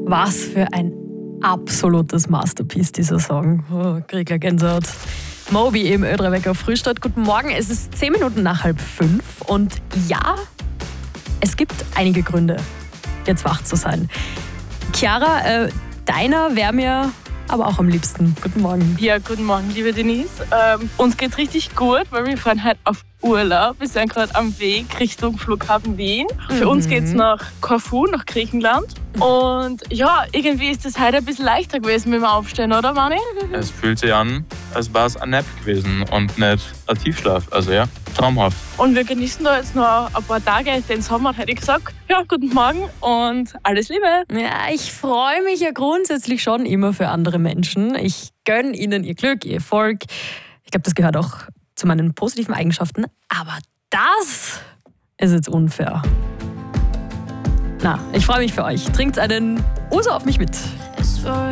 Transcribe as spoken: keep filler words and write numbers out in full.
Was für ein absolutes Masterpiece, dieser Song. Oh, krieg gleich Gänsehaut. Moby im Ö drei Wecker Frühstart. Guten Morgen, es ist zehn Minuten nach halb fünf und ja, es gibt einige Gründe, jetzt wach zu sein. Chiara, äh, deiner wäre mir aber auch am liebsten. Guten Morgen. Ja, guten Morgen, liebe Denise. Ähm, uns geht's richtig gut, weil wir fahren halt auf Urlaub. Wir sind gerade am Weg Richtung Flughafen Wien. Mhm. Für uns geht's nach Korfu, nach Griechenland. Und ja, irgendwie ist es heute ein bisschen leichter gewesen mit dem Aufstehen, oder Mani? Es fühlt sich an, als war es ein Nap gewesen und nicht ein Tiefschlaf. Also ja, traumhaft. Und wir genießen da jetzt noch ein paar Tage den Sommer, hätte ich gesagt. Ja, guten Morgen und alles Liebe. Ja, ich freue mich ja grundsätzlich schon immer für andere Menschen. Ich gönne ihnen ihr Glück, ihr Erfolg. Ich glaube, das gehört auch zu meinen positiven Eigenschaften. Aber das ist jetzt unfair. Na, ich freue mich für euch. Trinkt einen Uso auf mich mit. Es war